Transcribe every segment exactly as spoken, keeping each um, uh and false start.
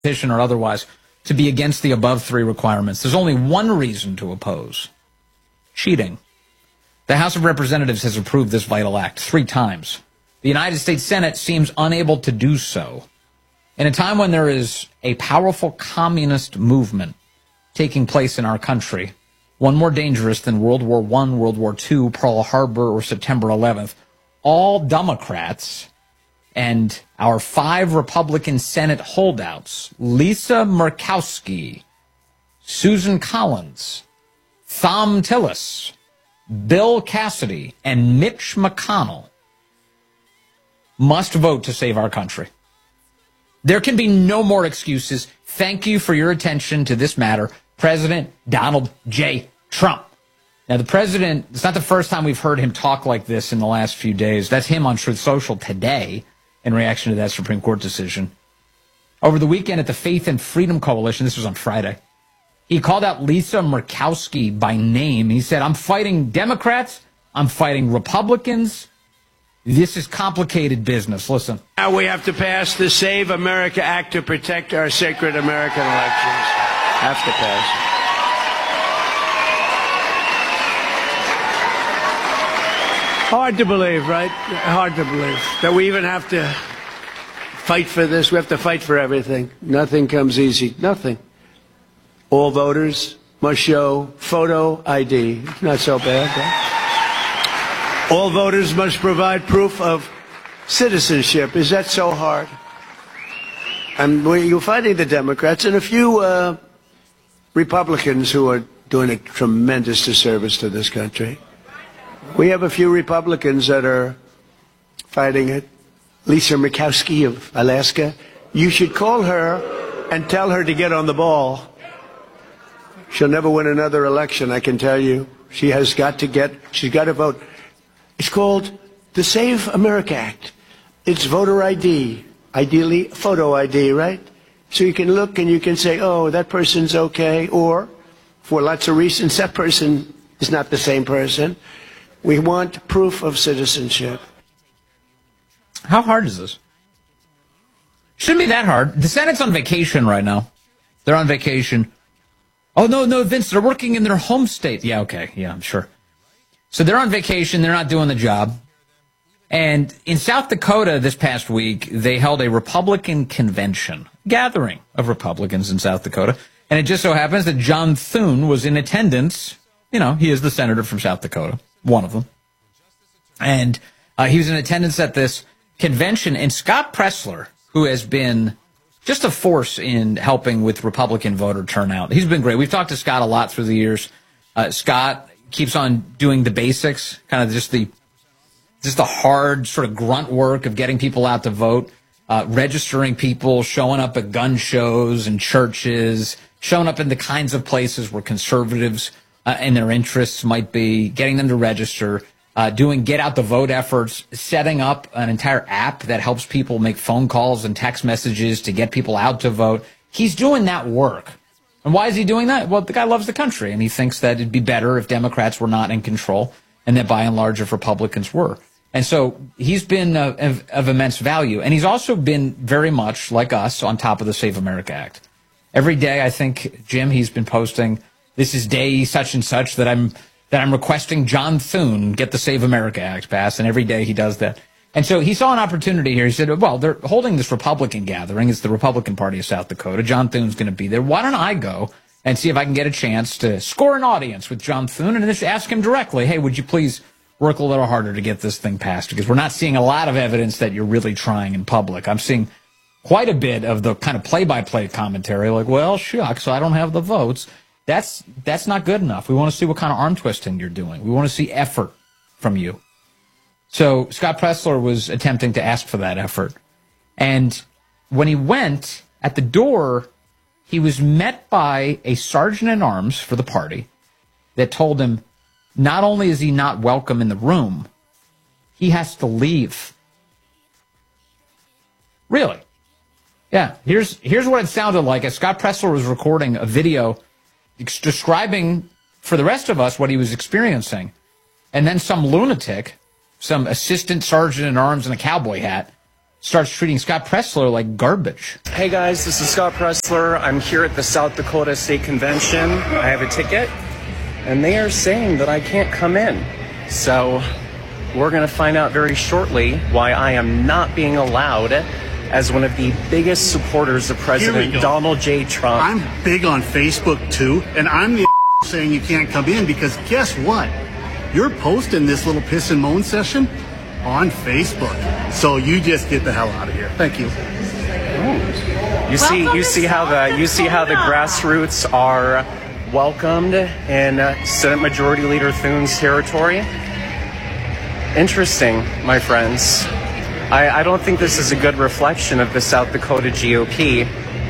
petition or otherwise, to be against the above three requirements. There's only one reason to oppose: cheating. The House of Representatives has approved this vital act three times. The United States Senate seems unable to do so. In a time when there is a powerful communist movement taking place in our country, one more dangerous than World War One, World War Two, Pearl Harbor, or September eleventh, all Democrats and our five Republican Senate holdouts, Lisa Murkowski, Susan Collins, Thom Tillis, Bill Cassidy, and Mitch McConnell, must vote to save our country. There can be no more excuses. Thank you for your attention to this matter, President Donald J. Trump. Now, the president, it's not the first time we've heard him talk like this in the last few days. That's him on Truth Social today in reaction to that Supreme Court decision. Over the weekend at the Faith and Freedom Coalition, this was on Friday, he called out Lisa Murkowski by name. He said, I'm fighting Democrats. I'm fighting Republicans. This is complicated business. Listen. Now we have to pass the Save America Act to protect our sacred American elections. Have to pass. Hard to believe, right? Hard to believe that we even have to fight for this. We have to fight for everything. Nothing comes easy. Nothing. All voters must show photo I D. Not so bad, right? All voters must provide proof of citizenship. Is that so hard? And you're fighting the Democrats and a few uh, Republicans who are doing a tremendous disservice to this country. We have a few Republicans that are fighting it. Lisa Murkowski of Alaska. You should call her and tell her to get on the ball. She'll never win another election, I can tell you. She has got to get, she's got to vote. It's called the Save America Act. It's voter I D, ideally photo I D, right? So you can look and you can say, oh, that person's okay, or for lots of reasons, that person is not the same person. We want proof of citizenship. How hard is this? Shouldn't be that hard. The Senate's on vacation right now. They're on vacation. Oh, no, no, Vince, they're working in their home state. Yeah, okay. Yeah, I'm sure. So they're on vacation. They're not doing the job. And in South Dakota this past week, they held a Republican convention, gathering of Republicans in South Dakota. And it just so happens that John Thune was in attendance. You know, he is the senator from South Dakota, one of them. And uh, he was in attendance at this convention. And Scott Presler, who has been just a force in helping with Republican voter turnout, he's been great. We've talked to Scott a lot through the years. Uh, Scott keeps on doing the basics, kind of just the just the hard sort of grunt work of getting people out to vote, uh, registering people, showing up at gun shows and churches, showing up in the kinds of places where conservatives uh, and their interests might be, getting them to register, uh, doing get-out-the-vote efforts, setting up an entire app that helps people make phone calls and text messages to get people out to vote. He's doing that work. And why is he doing that? Well, the guy loves the country, and he thinks that it'd be better if Democrats were not in control, and that by and large if Republicans were. And so he's been uh, of, of immense value. And he's also been very much, like us, on top of the Save America Act. Every day, I think, Jim, he's been posting, this is day such and such that I'm that I'm requesting John Thune get the Save America Act passed. And every day he does that. And so he saw an opportunity here. He said, well, they're holding this Republican gathering. It's the Republican Party of South Dakota. John Thune's going to be there. Why don't I go and see if I can get a chance to score an audience with John Thune and just ask him directly, hey, would you please work a little harder to get this thing passed? Because we're not seeing a lot of evidence that you're really trying in public. I'm seeing quite a bit of the kind of play-by-play commentary, like, well, shucks, I don't have the votes. That's that's not good enough. We want to see what kind of arm twisting you're doing. We want to see effort from you. So Scott Presler was attempting to ask for that effort. And when he went, at the door, he was met by a sergeant-at-arms for the party that told him not only is he not welcome in the room, he has to leave. Really? Yeah, here's here's what it sounded like as Scott Presler was recording a video describing for the rest of us what he was experiencing. And then some lunatic, some assistant sergeant-at-arms in a cowboy hat, starts treating Scott Presler like garbage. Hey guys, this is Scott Presler. I'm here at the South Dakota State Convention. I have a ticket, and they are saying that I can't come in. So we're going to find out very shortly why I am not being allowed as one of the biggest supporters of President Donald J. Trump. I'm big on Facebook too, and I'm the saying you can't come in because guess what? You're posting this little piss and moan session on Facebook. So you just get the hell out of here. Thank you. You see, you see how the you see how the grassroots are welcomed in uh, Senate Majority Leader Thune's territory. Interesting, my friends. I, I don't think this is a good reflection of the South Dakota G O P.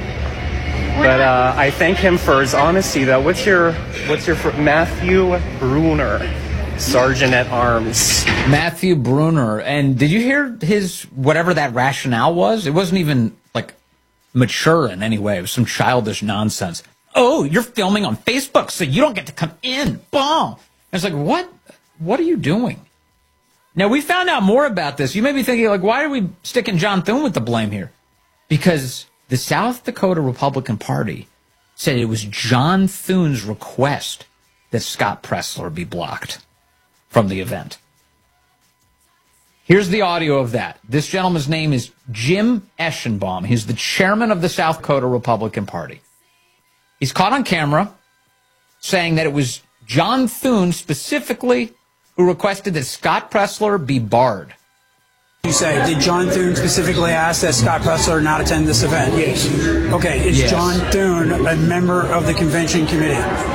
But uh, I thank him for his honesty, though. What's your, what's your, Matthew Bruner, Sergeant at Arms. Matthew Bruner. And did you hear his, whatever that rationale was? It wasn't even, like, mature in any way. It was some childish nonsense. Oh, you're filming on Facebook, so you don't get to come in. Boom. It's like, what? What are you doing? Now, we found out more about this. You may be thinking, like, why are we sticking John Thune with the blame here? Because the South Dakota Republican Party said it was John Thune's request that Scott Presler be blocked from the event. Here's the audio of that. This gentleman's name is Jim Eschenbaum. He's the chairman of the South Dakota Republican Party. He's caught on camera saying that it was John Thune specifically who requested that Scott Presler be barred. You say, did John Thune specifically ask that Scott Presler not attend this event? Yes. Okay, is Yes. John Thune a member of the convention committee?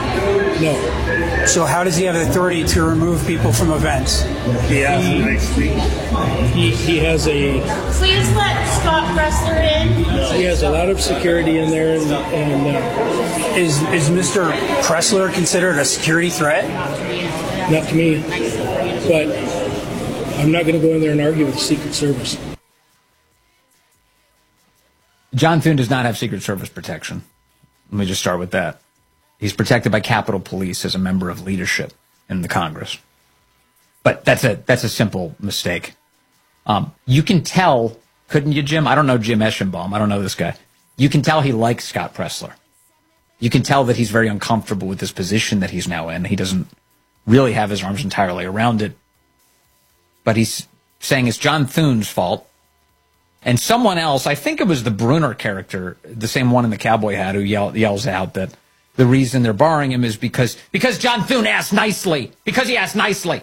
No. So how does he have authority to remove people from events? He has, he, he, he has a Please let Scott Presler in. he has a lot of security in there, and, and uh, Is is Mister Presler considered a security threat? not to me, but I'm not going to go in there and argue with the Secret Service. John Thune does not have Secret Service protection. Let me just start with that. He's protected by Capitol Police as a member of leadership in the Congress. But that's a that's a simple mistake. Um, you can tell, couldn't you, Jim? I don't know Jim Eschenbaum. I don't know this guy. You can tell he likes Scott Presler. You can tell that he's very uncomfortable with this position that he's now in. He doesn't really have his arms entirely around it. But he's saying it's John Thune's fault. And someone else, I think it was the Bruner character, the same one in the cowboy hat, who yell, yells out that the reason they're barring him is because because John Thune asked nicely. Because he asked nicely.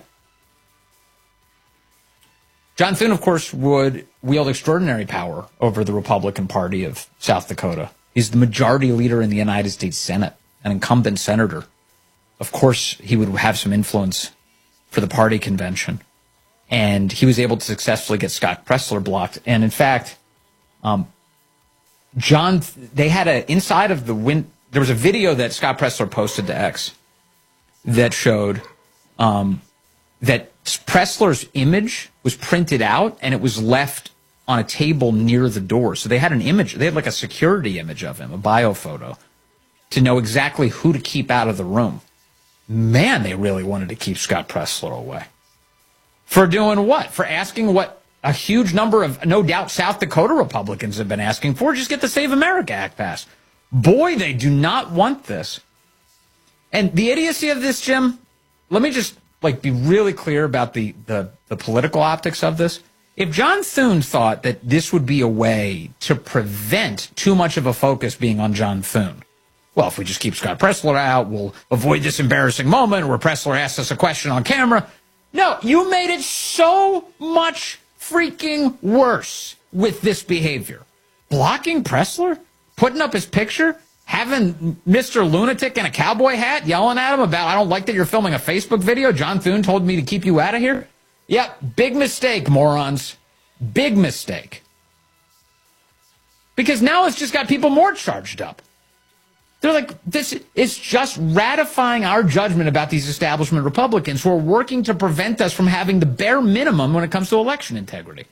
John Thune, of course, would wield extraordinary power over the Republican Party of South Dakota. He's the majority leader in the United States Senate, an incumbent senator. Of course, he would have some influence for the party convention. And he was able to successfully get Scott Presler blocked. And in fact, um, John, they had a, inside of the win, there was a video that Scott Presler posted to X that showed um, that Presler's image was printed out and it was left on a table near the door. So they had an image, they had like a security image of him, a bio photo, to know exactly who to keep out of the room. Man, they really wanted to keep Scott Presler away. For doing what? For asking what a huge number of, no doubt, South Dakota Republicans have been asking for, just get the Save America Act passed. Boy, they do not want this. And the idiocy of this, Jim, let me just like be really clear about the, the, the political optics of this. If John Thune thought that this would be a way to prevent too much of a focus being on John Thune, well, if we just keep Scott Presler out, we'll avoid this embarrassing moment where Presler asks us a question on camera. No, you made it so much freaking worse with this behavior. Blocking Presler? Putting up his picture? Having Mister Lunatic in a cowboy hat yelling at him about, I don't like that you're filming a Facebook video. John Thune told me to keep you out of here. Yep, big mistake, morons. Big mistake. Because now it's just got people more charged up. They're like, this is just ratifying our judgment about these establishment Republicans who are working to prevent us from having the bare minimum when it comes to election integrity.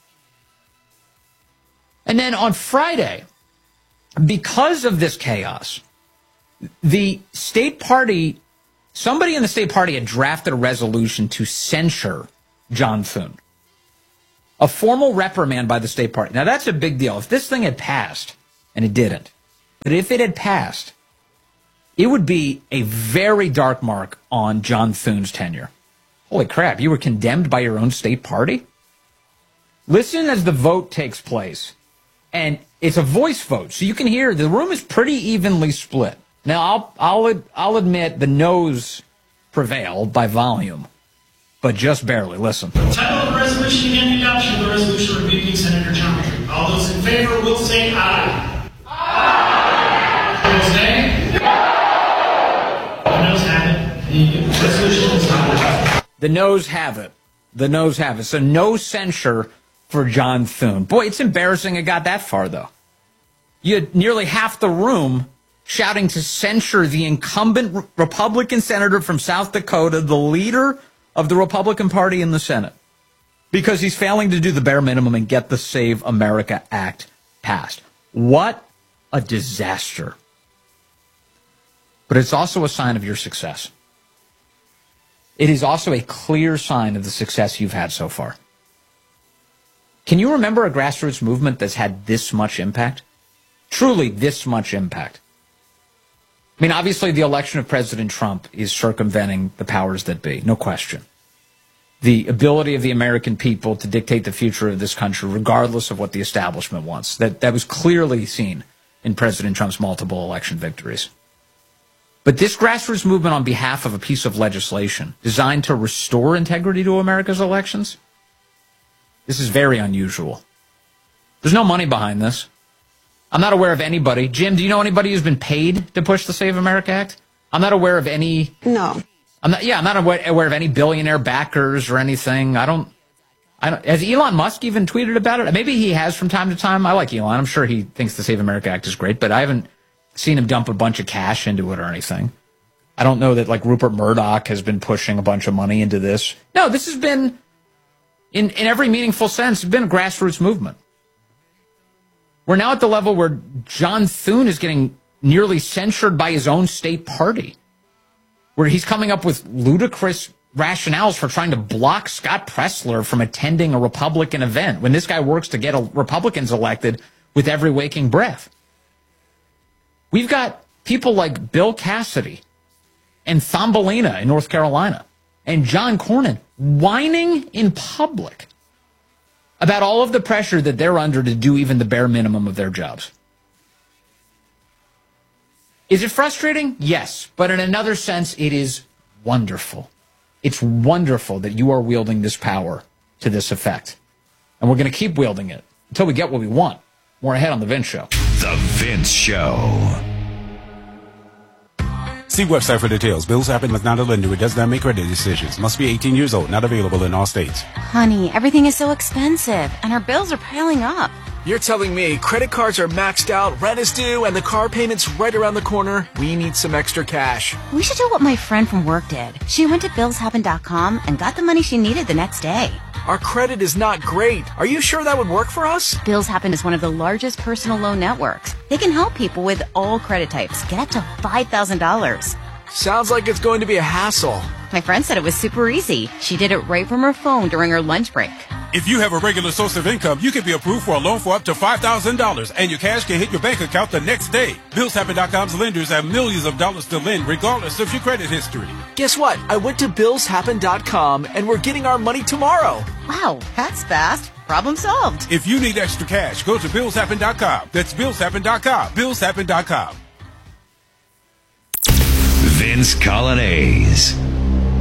And then on Friday, because of this chaos, the state party, somebody in the state party had drafted a resolution to censure John Thune. A formal reprimand by the state party. Now, that's a big deal. If this thing had passed, and it didn't, but if it had passed, it would be a very dark mark on John Thune's tenure. Holy crap, you were condemned by your own state party? Listen as the vote takes place. And it's a voice vote, so you can hear the room is pretty evenly split. Now, I'll, I'll, I'll admit the no's prevail by volume, but just barely. Listen. Title of the resolution and the adoption of the resolution rebuking Senator Johnson. All those in favor will say aye. Aye. Opposed, nay? The noes have it. The resolution is not adopted. The noes have it. The noes have it. So no censure for John Thune. Boy, it's embarrassing it got that far, though. You had nearly half the room shouting to censure the incumbent re- Republican senator from South Dakota, the leader of the Republican Party in the Senate, because he's failing to do the bare minimum and get the Save America Act passed. What a disaster. But it's also a sign of your success. It is also a clear sign of the success you've had so far. Can you remember a grassroots movement that's had this much impact? Truly this much impact. I mean, obviously the election of President Trump is circumventing the powers that be, no question. The ability of the American people to dictate the future of this country, regardless of what the establishment wants. That, that was clearly seen in President Trump's multiple election victories. But this grassroots movement on behalf of a piece of legislation designed to restore integrity to America's elections, this is very unusual. There's no money behind this. I'm not aware of anybody. Jim, do you know anybody who's been paid to push the Save America Act? I'm not aware of any. No. I'm not. Yeah, I'm not aware, aware of any billionaire backers or anything. I don't. I don't. Has Elon Musk even tweeted about it? Maybe he has from time to time. I like Elon. I'm sure he thinks the Save America Act is great, but I haven't seen him dump a bunch of cash into it or anything. I don't know that like Rupert Murdoch has been pushing a bunch of money into this. No, this has been, in in every meaningful sense, it's been a grassroots movement. We're now at the level where John Thune is getting nearly censured by his own state party, where he's coming up with ludicrous rationales for trying to block Scott Presler from attending a Republican event when this guy works to get Republicans elected with every waking breath. We've got people like Bill Cassidy and Thumbelina in North Carolina and John Cornyn whining in public about all of the pressure that they're under to do even the bare minimum of their jobs. Is it frustrating? Yes. But in another sense, it is wonderful. It's wonderful that you are wielding this power to this effect. And we're going to keep wielding it until we get what we want. More ahead on The Vince Show. The Vince Show. See website for details. Bills Happen is not a lender. It does not make credit decisions. Must be eighteen years old. Not available in all states. Honey, everything is so expensive, and our bills are piling up. You're telling me credit cards are maxed out, rent is due, and the car payment's right around the corner? We need some extra cash. We should do what my friend from work did. She went to bills happen dot com and got the money she needed the next day. Our credit is not great. Are you sure that would work for us? Bills Happen is one of the largest personal loan networks. They can help people with all credit types get up to five thousand dollars. Sounds like it's going to be a hassle. My friend said it was super easy. She did it right from her phone during her lunch break. If you have a regular source of income, you can be approved for a loan for up to five thousand dollars, and your cash can hit your bank account the next day. bills happen dot com's lenders have millions of dollars to lend, regardless of your credit history. Guess what? I went to bills happen dot com, and we're getting our money tomorrow. Wow, that's fast. Problem solved. If you need extra cash, go to bills happen dot com. That's bills happen dot com. bills happen dot com. Vince Coglianese.